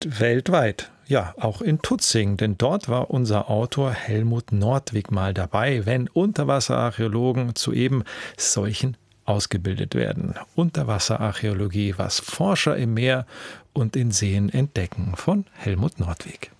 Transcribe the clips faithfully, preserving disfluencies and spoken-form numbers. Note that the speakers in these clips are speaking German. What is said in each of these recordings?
weltweit. Ja, auch in Tutzing, denn dort war unser Autor Helmut Nordwig mal dabei, wenn Unterwasserarchäologen zu eben solchen ausgebildet werden. Unterwasserarchäologie, was Forscher im Meer und in Seen entdecken, von Helmut Nordwig.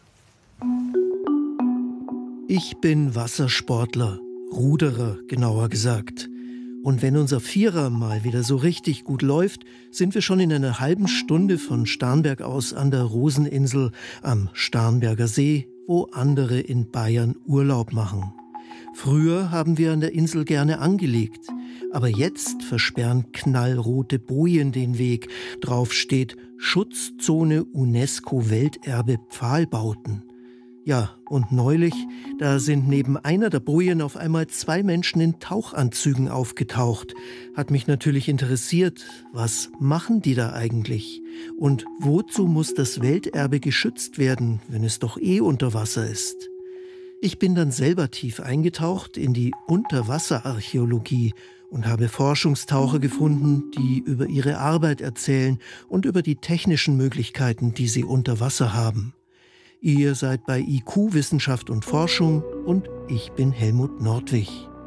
Ich bin Wassersportler, Ruderer genauer gesagt. Und wenn unser Vierer mal wieder so richtig gut läuft, sind wir schon in einer halben Stunde von Starnberg aus an der Roseninsel am Starnberger See, wo andere in Bayern Urlaub machen. Früher haben wir an der Insel gerne angelegt, aber jetzt versperren knallrote Bojen den Weg. Drauf steht Schutzzone UNESCO-Welterbe Pfahlbauten. Ja, und neulich, da sind neben einer der Bojen auf einmal zwei Menschen in Tauchanzügen aufgetaucht. Hat mich natürlich interessiert, was machen die da eigentlich? Und wozu muss das Welterbe geschützt werden, wenn es doch eh unter Wasser ist? Ich bin dann selber tief eingetaucht in die Unterwasserarchäologie und habe Forschungstaucher gefunden, die über ihre Arbeit erzählen und über die technischen Möglichkeiten, die sie unter Wasser haben. Ihr seid bei I Q Wissenschaft und Forschung und ich bin Helmut Nordwig.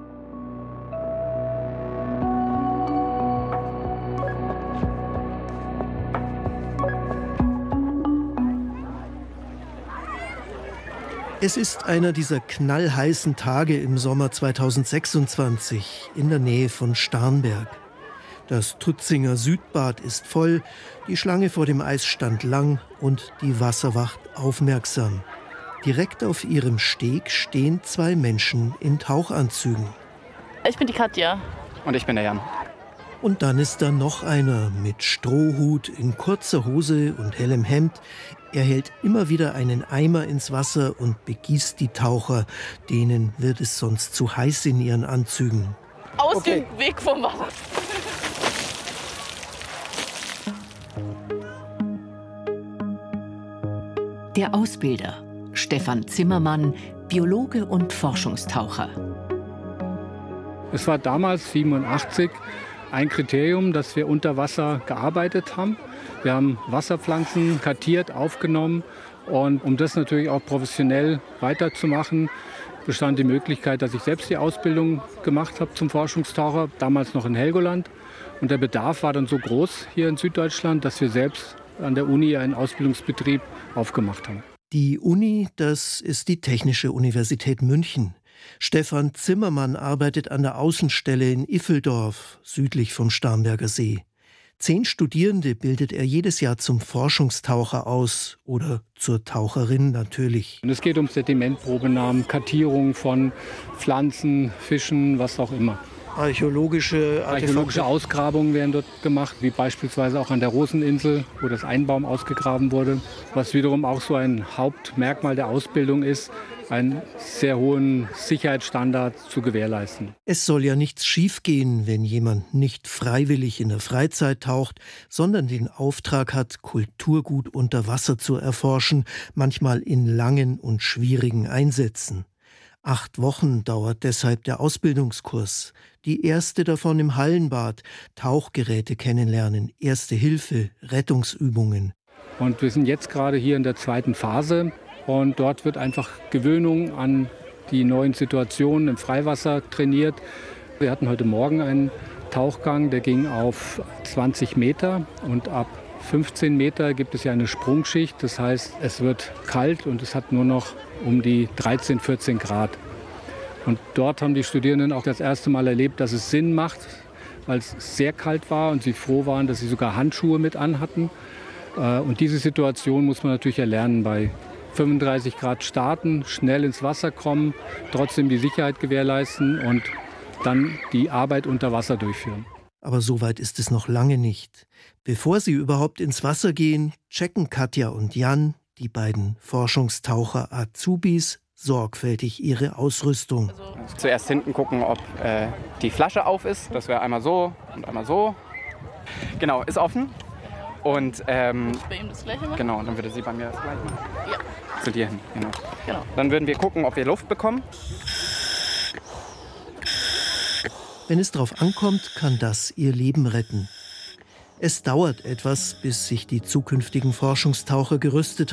Es ist einer dieser knallheißen Tage im Sommer zweitausendsechsundzwanzig in der Nähe von Starnberg. Das Tutzinger Südbad ist voll, die Schlange vor dem Eis stand lang und die Wasserwacht aufmerksam. Direkt auf ihrem Steg stehen zwei Menschen in Tauchanzügen. Ich bin die Katja. Und ich bin der Jan. Und dann ist da noch einer mit Strohhut, in kurzer Hose und hellem Hemd. Er hält immer wieder einen Eimer ins Wasser und begießt die Taucher. Denen wird es sonst zu heiß in ihren Anzügen. Aus Okay. dem Weg vom Wasser. Der Ausbilder, Stefan Zimmermann, Biologe und Forschungstaucher. Es war damals, siebenundachtzig, ein Kriterium, dass wir unter Wasser gearbeitet haben. Wir haben Wasserpflanzen kartiert, aufgenommen. Und um das natürlich auch professionell weiterzumachen, bestand die Möglichkeit, dass ich selbst die Ausbildung gemacht habe zum Forschungstaucher, damals noch in Helgoland. Und der Bedarf war dann so groß hier in Süddeutschland, dass wir selbst an der Uni einen Ausbildungsbetrieb aufgemacht haben. Die Uni, das ist die Technische Universität München. Stefan Zimmermann arbeitet an der Außenstelle in Iffeldorf, südlich vom Starnberger See. Zehn Studierende bildet er jedes Jahr zum Forschungstaucher aus oder zur Taucherin natürlich. Und es geht um Sedimentprobenahmen, Kartierung von Pflanzen, Fischen, was auch immer. Archäologische Artefakte. Archäologische Ausgrabungen werden dort gemacht, wie beispielsweise auch an der Roseninsel, wo das Einbaum ausgegraben wurde. Was wiederum auch so ein Hauptmerkmal der Ausbildung ist, einen sehr hohen Sicherheitsstandard zu gewährleisten. Es soll ja nichts schiefgehen, wenn jemand nicht freiwillig in der Freizeit taucht, sondern den Auftrag hat, Kulturgut unter Wasser zu erforschen, manchmal in langen und schwierigen Einsätzen. Acht Wochen dauert deshalb der Ausbildungskurs. Die erste davon im Hallenbad, Tauchgeräte kennenlernen, Erste Hilfe, Rettungsübungen. Und wir sind jetzt gerade hier in der zweiten Phase und dort wird einfach Gewöhnung an die neuen Situationen im Freiwasser trainiert. Wir hatten heute Morgen einen Tauchgang, der ging auf zwanzig Meter und ab fünfzehn Meter gibt es ja eine Sprungschicht. Das heißt, es wird kalt und es hat nur noch um die dreizehn, vierzehn Grad. Und dort haben die Studierenden auch das erste Mal erlebt, dass es Sinn macht, weil es sehr kalt war und sie froh waren, dass sie sogar Handschuhe mit anhatten. Und diese Situation muss man natürlich erlernen, bei fünfunddreißig Grad starten, schnell ins Wasser kommen, trotzdem die Sicherheit gewährleisten und dann die Arbeit unter Wasser durchführen. Aber so weit ist es noch lange nicht. Bevor sie überhaupt ins Wasser gehen, checken Katja und Jan, die beiden Forschungstaucher Azubis, sorgfältig ihre Ausrüstung. Also zuerst hinten gucken, ob äh, die Flasche auf ist. Das wäre einmal so und einmal so. Genau, ist offen. Und ähm, Muss ich bei ihm das Gleiche machen? genau, dann würde sie bei mir das gleiche machen. Ja. Zu dir hin, genau. Genau. Dann würden wir gucken, ob wir Luft bekommen. Wenn es drauf ankommt, kann das ihr Leben retten. Es dauert etwas, bis sich die zukünftigen Forschungstaucher gerüstet